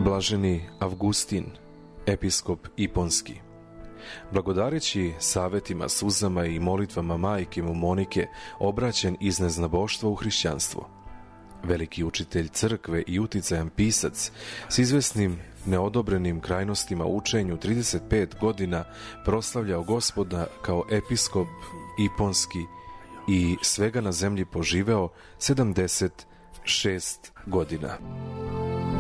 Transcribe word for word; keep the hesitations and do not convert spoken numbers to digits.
Blaženi Avgustin, episkop Iponski. Blagodareći savetima, suzama i molitvama majke mu Monike, obraćen iz neznaboštva u hrišćanstvo. Veliki učitelj crkve i uticajan pisac s izvesnim neodobrenim krajnostima u učenju trideset pet godina proslavljao Gospoda kao episkop Iponski i svega na zemlji poživeo sedamdeset šest godina.